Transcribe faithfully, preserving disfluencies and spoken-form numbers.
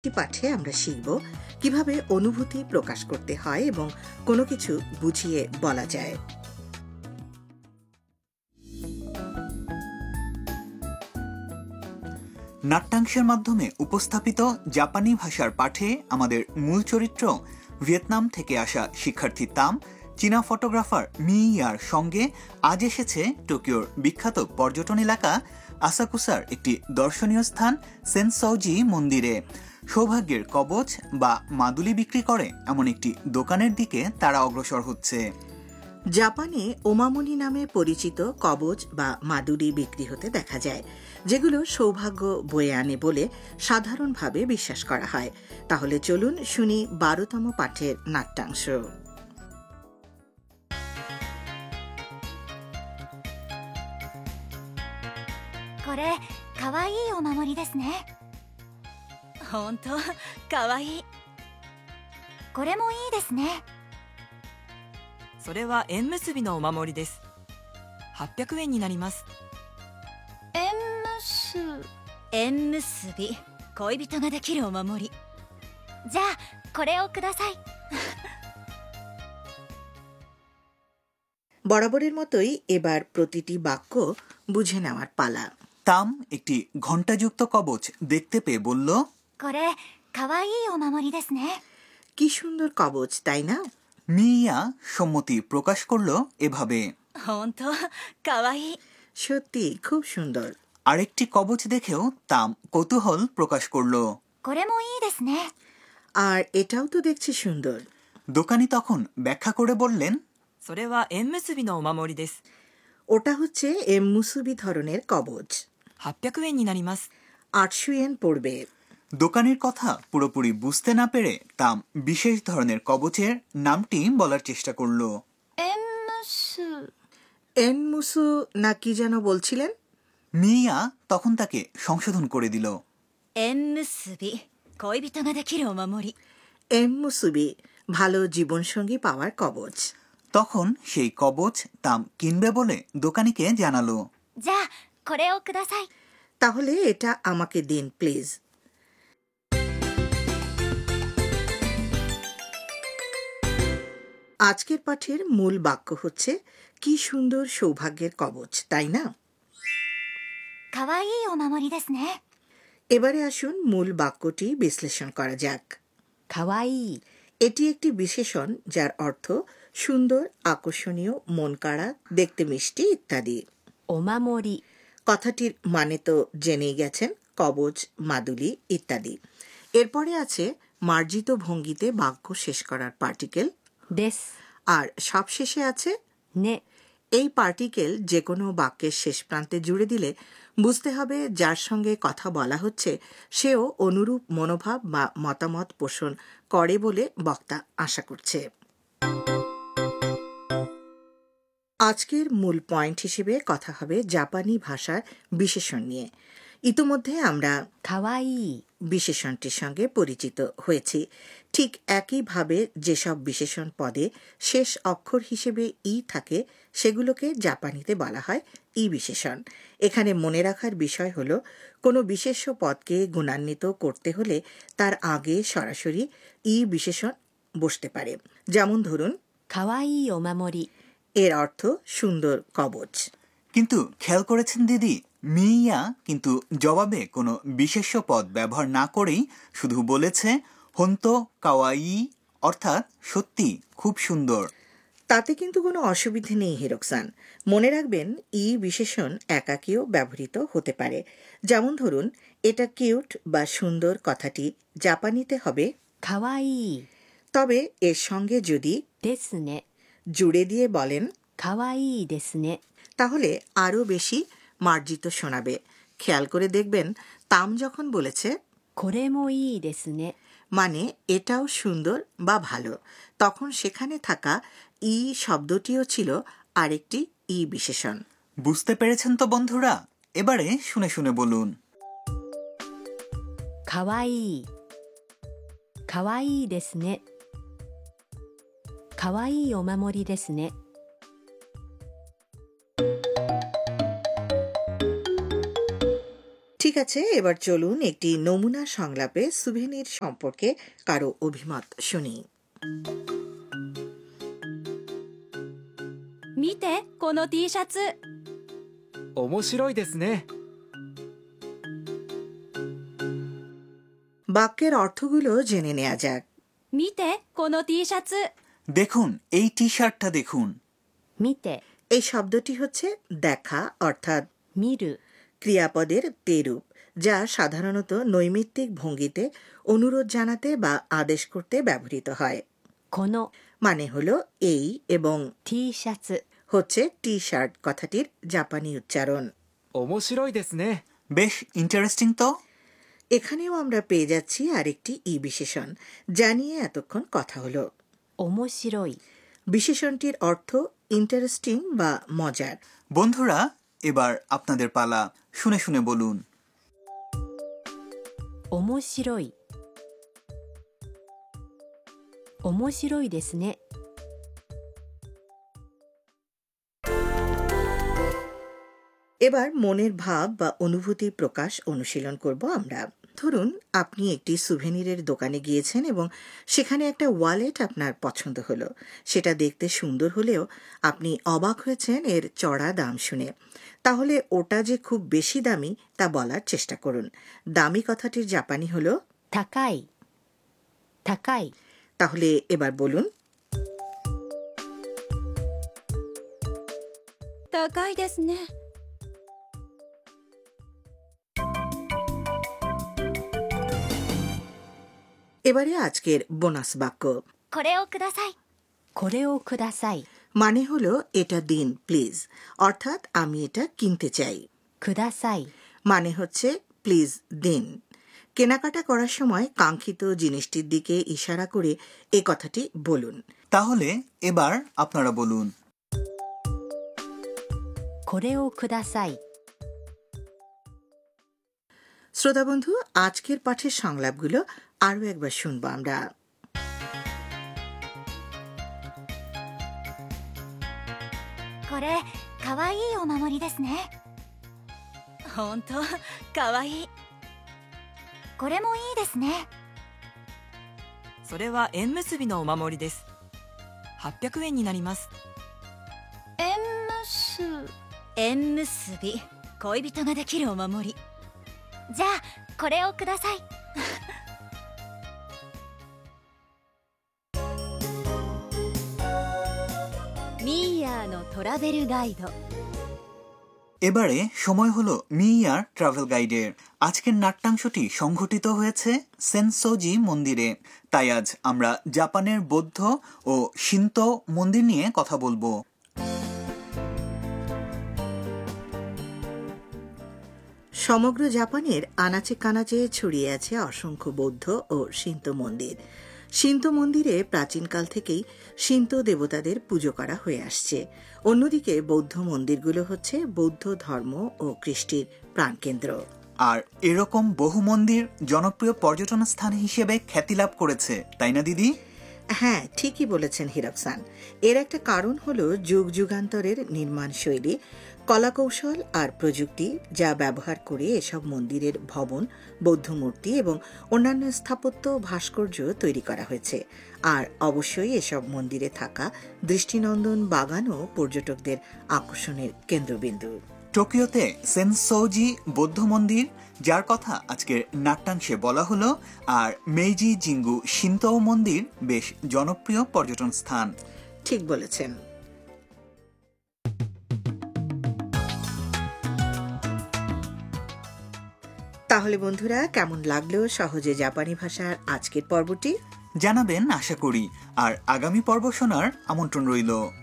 পাঠে আমরা শিখব কিভাবে অনুভূতি প্রকাশ করতে হয় এবং কোনো কিছু বুঝিয়ে বলা যায়। নাট্যাংশের মাধ্যমে উপস্থাপিত জাপানি ভাষার পাঠে আমাদের মূল চরিত্র ভিয়েতনাম থেকে আসা শিক্ষার্থী তাম চীনা ফটোগ্রাফার মি ইয়ার সঙ্গে আজ এসেছে টোকিওর বিখ্যাত পর্যটন এলাকা আসাকুসার একটি দর্শনীয় স্থান সেনসৌজি মন্দিরে। সৌভাগ্যের কবচ বা মাদুলি বিক্রি করে এমন একটি দোকানের দিকে তারা অগ্রসর হচ্ছে। জাপানে ওমামনি নামে পরিচিত কবচ বা মাদুলি বিক্রি হতে দেখা যায়, যেগুলো সৌভাগ্য বয়ে আনে বলে সাধারণভাবে বিশ্বাস করা হয়। তাহলে চলুন শুনি বারোতম পাঠের নাট্যাংশ। これかわいいお守りですね。ほんとかわいい。これもいいですね。 それは縁結びのお守りです。はっぴゃくえんになります。 縁結縁結び恋人ができるお守り。じゃあこれをください。 বরাবরের মতোই এবার প্রতিটি বাক্য বুঝে নেওয়ার পালা। তাম একটি ঘণ্টাযুক্ত কবচ দেখতে পেয়ে বলল, これかわいいお守りですね。 কি সুন্দর কবচ, তাই না? মিয়া সম্মতি প্রকাশ করল এভাবে, ほんとかわいい。 সত্যি খুব সুন্দর। আরেকটি কবচ দেখেও তাম কৌতূহল প্রকাশ করল, これもいいですね。 আর এটাও তো দেখছি সুন্দর। দোকানি তখন ব্যাখ্যা করে বললেন, それは縁結びのお守りです。 ওটা হচ্ছে এম মুসুবি ধরনের কবচ। はっぴゃくえんになります。 আটশো ইয়েন পড়বে। দোকানের কথা পুরোপুরি বুঝতে না পেরে তাম বিশেষ ধরনের কবচের নামটি বলার চেষ্টা করল। 縁結 এন মুসু না কি যেন বলছিলেন? মিয়া তখন তাকে সংশোধন করে দিল, 縁結び恋人ができるお守り。 এম মুসুবি ভালো জীবনসঙ্গী পাওয়ার কবচ। তখন সেই কবচ তাম কিনবে বলে দোকানিকে জানালো। じゃあこれをください。 তাহলে এটা আমাকে দিন প্লিজ। আজকের পাঠের মূল বাক্য হচ্ছে, কি সুন্দর সৌভাগ্যের কবচ, তাই না? かわいいお守りですね。 এবারে আসুন মূল বাক্যটি বিশ্লেষণ করা যাক। かわいい এটি একটি বিশেষণ যার অর্থ সুন্দর, আকর্ষণীয়, মন কাড়া, দেখতে মিষ্টি ইত্যাদি। お守り কথাটির মানে তো জেনেই গেছেন, কবচ, মাদুলি ইত্যাদি। এরপরে আছে মার্জিত ভঙ্গিতে বাক্য শেষ করার পার্টিকেল です আর সবশেষে আছে ね。 এই পার্টিকেল যে কোনো বাক্যের শেষ প্রান্তে জুড়ে দিলে বুঝতে হবে যার সঙ্গে কথা বলা হচ্ছে সেও অনুরূপ মনোভাব বা মতামত পোষণ করে বলে বক্তা আশা করছে। আজকের মূল পয়েন্ট হিসেবে কথা হবে জাপানি ভাষার বিশেষণ নিয়ে। ইতিমধ্যে আমরা かわいい বিশেষণটির সঙ্গে পরিচিত হয়েছি। ঠিক একইভাবে যেসব বিশেষণ পদে শেষ অক্ষর হিসেবে ই থাকে সেগুলোকে জাপানিতে বলা হয় ই বিশেষণ। এখানে মনে রাখার বিষয় হলো, কোনো বিশেষ্য পদকে গুণান্বিত করতে হলে তার আগে সরাসরি ই বিশেষণ বসতে পারে। যেমন ধরুন, かわいいお守り এর অর্থ সুন্দর কবচ। কিন্তু খেয়াল করেছেন দিদি, মিয়া কিন্তু জবাবে কোনো বিশেষ্য পদ ব্যবহার না করেই শুধু বলেছে হন্তো কাওয়াই, অর্থাৎ সত্যি খুব সুন্দর। তাতে কিন্তু কোনো অসুবিধে নেই হিরোকসান। মনে রাখবেন, ই বিশেষণ একাকীও ব্যবহৃত হতে পারে। যেমন ধরুন, এটা কিউট বা সুন্দর কথাটি জাপানিতে হবে かわいい তবে এর সঙ্গে যদি ですね。 জুড়ে দিয়ে বলেন かわいいですね。 তাহলে আরও বেশি মার্জিত শোনাবে। খেয়াল করে দেখবেন, তাম যখন বলেছে これもいいですね。 মানে এটাও সুন্দর বা ভালো, তখন সেখানে থাকা ই শব্দটিও ছিল আরেকটি ই বিশেষণ। বুঝতে পেরেছেন তো বন্ধুরা? এবারে শুনে শুনে বলুন, かわいいかわいいですね。かわいいお守りですね。 ঠিক আছে, এবার চলুন একটি নমুনা সংলাপে সুভেনির সম্পর্কে কারো অভিমত শুনি। 見てこの T シャツ。 面白いですね。 বাক্যের অর্থগুলো জেনে নেওয়া যাক। 見てこの T シャツ。 দেখুন এই টি শার্টটা দেখুন। 見て এই শব্দটি হচ্ছে দেখা অর্থাৎ 見る ক্রিয়াপদের তেরূপ, যা সাধারণত নৈমিত্তিক ভঙ্গিতে অনুরোধ জানাতে বা আদেশ করতে ব্যবহৃত হয়। この মানে হলো এই এবং T シャツ হচ্ছে টি শার্ট কথাটির জাপানি উচ্চারণ। 面白いですね。 বেশ ইন্টারেস্টিং তো। এখানেও আমরা পেয়ে যাচ্ছি আরেকটি ই বিশেষণ, যা নিয়ে এতক্ষণ কথা হলো। 面白い বিশেষণটির অর্থ ইন্টারেস্টিং বা মজার। বন্ধুরা, এবার আপনাদের পালা, শুনে শুনে বলুন। 面白い面白いですね。 এবার মনের ভাব বা অনুভূতির প্রকাশ অনুশীলন করব আমরা। ধরুন আপনি একটি সুভেনিরের দোকানে গিয়েছেন এবং সেখানে একটা ওয়ালেট আপনার পছন্দ হলো। সেটা দেখতে সুন্দর হলেও আপনি অবাক হয়েছেন এর চড়া দাম শুনে। তাহলে ওটা যে খুব বেশি দামি তা বলার চেষ্টা করুন। দামি কথাটির জাপানি হলো 高い高い তাহলে এবার বলুন 高いですね。 এবারে আজকের বোনাস বাক্য। これをください。これをください মানে হলো এটা দিন প্লিজ, অর্থাৎ আমি এটা কিনতে চাই। ください মানে হচ্ছে প্লিজ দিন। কেনাকাটা করার সময় কাঙ্ক্ষিত জিনিসটির দিকে ইশারা করে এ কথাটি বলুন। তাহলে এবার আপনারা বলুন। これをください শ্রোতা বন্ধু, আজকের পাঠের সংলাপগুলো আরও একবার শুনবো আমরা। これかわいいお守りですね。ほんとかわいい。これもいいですね。 それは縁結びのお守りです。はっぴゃくえんになります。 縁結縁結び恋人ができるお守り。じゃあこれをください。ミーヤーのトラベルガイド。 এবারে সময় হলো মিয়ার ট্রাভেল গাইডের। আজকের নাট্যাংশটি সংঘটিত হয়েছে সেনসোজি মন্দিরে। তাই আজ আমরা জাপানের বৌদ্ধ ও শিন্তো মন্দির নিয়ে কথা বলবো। সমগ্র জাপানের আনাচে কানাচে ছড়িয়ে আছে অসংখ্য বৌদ্ধ ও শিন্তো মন্দির। শিন্তো মন্দিরে প্রাচীনকাল থেকেই শিন্তো দেবতাদের পুজো করা হয়ে আসছে। অন্যদিকে বৌদ্ধ মন্দিরগুলো হচ্ছে বৌদ্ধ ধর্ম ও কৃষ্টির প্রাণকেন্দ্র। আর এরকম বহু মন্দির জনপ্রিয় পর্যটন স্থান হিসেবে খ্যাতি লাভ করেছে, তাই না দিদি? হ্যাঁ, ঠিকই বলেছেন হিরক-সান। এর একটা কারণ হলো যুগ যুগান্তরের নির্মাণ শৈলী, কলাকৌশল আর প্রযুক্তি, যা ব্যবহার করে এসব মন্দিরের ভবন, বৌদ্ধ মূর্তি এবং অন্যান্য স্থাপত্য ভাস্কর্য তৈরি করা হয়েছে। আর অবশ্যই এসব মন্দিরে থাকা দৃষ্টিনন্দন বাগানও পর্যটকদের আকর্ষণের কেন্দ্রবিন্দু। টোকিওতে সেনসোজি বৌদ্ধ মন্দির, যার কথা আজকের নাট্যাংশে বলা হলো, আর মেইজি জিঙ্গু শিন্তো মন্দির বেশ জনপ্রিয় পর্যটন স্থান। ঠিক বলেছেন। তাহলে বন্ধুরা, কেমন লাগলো সহজে জাপানি ভাষার আজকের পর্বটি? জানাবেন আশা করি, আর আগামী পর্ব শোনার আমন্ত্রণ রইল।